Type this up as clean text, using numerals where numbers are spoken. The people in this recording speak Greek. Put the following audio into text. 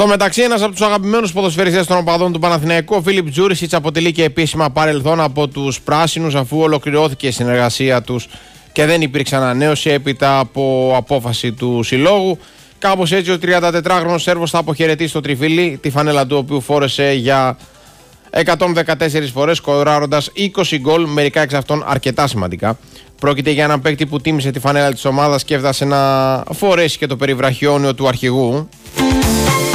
Στο μεταξύ, ένας από τους αγαπημένους ποδοσφαιριστές των οπαδών του Παναθηναϊκού, ο Φίλιπ Τζούρισιτς, αποτελεί και επίσημα παρελθόν από τους πράσινους, αφού ολοκληρώθηκε η συνεργασία τους και δεν υπήρξε ανανέωση έπειτα από απόφαση του συλλόγου. Κάπως έτσι ο 34χρονος Σέρβος θα αποχαιρετήσει το τριφύλι, τη φανέλα του οποίου φόρεσε για 114 φορές, σκοράροντας 20 γκολ, μερικά εξ αυτών αρκετά σημαντικά. Πρόκειται για έναν παίκτη που τίμησε τη φανέλα της ομάδας και έφτασε να φορέσει και το περιβραχιόνιο του αρχηγού.